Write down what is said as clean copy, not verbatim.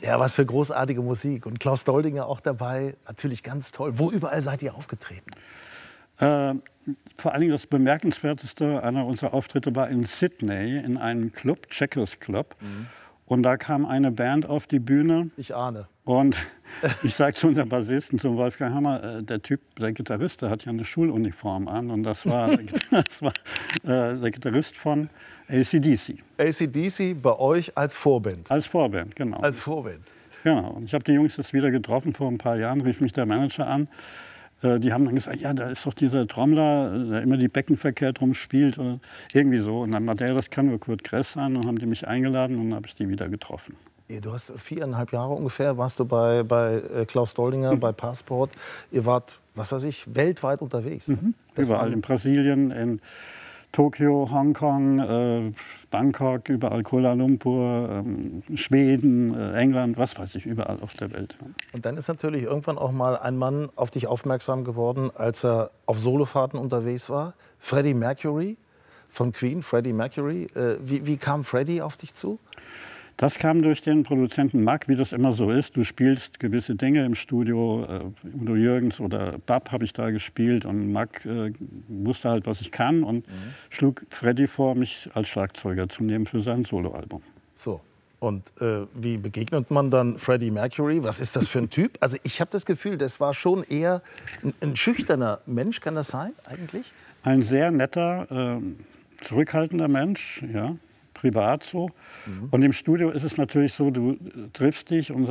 Ja, was für großartige Musik. Und Klaus Doldinger auch dabei, natürlich ganz toll. Wo überall seid ihr aufgetreten? Vor allen Dingen das Bemerkenswerteste einer unserer Auftritte war in Sydney in einem Club, Checkers Club. Und da kam eine Band auf die Bühne. Ich ahne. Und ich sage zu unserem Bassisten, zum Wolfgang Hammer, der Typ, der Gitarrist, der hat ja eine Schuluniform an. Und das war der Gitarrist von AC/DC. AC/DC bei euch als Vorband? Als Vorband, genau. Als Vorband. Genau. Und ich habe die Jungs jetzt wieder getroffen vor ein paar Jahren, rief mich der Manager an. Die haben dann gesagt, ja, da ist doch dieser Trommler, der immer die Becken verkehrt rumspielt oder irgendwie so. Und dann meinte er, das kann nur Kurt Kress sein. Und haben die mich eingeladen und dann habe ich die wieder getroffen. Du hast 4,5 Jahre ungefähr, warst du bei Klaus Doldinger, bei Passport. Ihr wart, was weiß ich, weltweit unterwegs. Ne? Überall in Brasilien, in Tokio, Hongkong, Bangkok, überall Kuala Lumpur, Schweden, England, was weiß ich, überall auf der Welt. Und dann ist natürlich irgendwann auch mal ein Mann auf dich aufmerksam geworden, als er auf Solofahrten unterwegs war. Freddie Mercury von Queen, Freddie Mercury. Wie kam Freddie auf dich zu? Das kam durch den Produzenten Mack, wie das immer so ist. Du spielst gewisse Dinge im Studio. Udo Jürgens oder Bab habe ich da gespielt. Und Mack wusste halt, was ich kann. Und schlug Freddie vor, mich als Schlagzeuger zu nehmen für sein Soloalbum. So. Und wie begegnet man dann Freddie Mercury? Was ist das für ein Typ? Also ich habe das Gefühl, das war schon eher ein schüchterner Mensch. Kann das sein eigentlich? Ein sehr netter, zurückhaltender Mensch, ja. Privat so. Und im Studio ist es natürlich so, du triffst dich und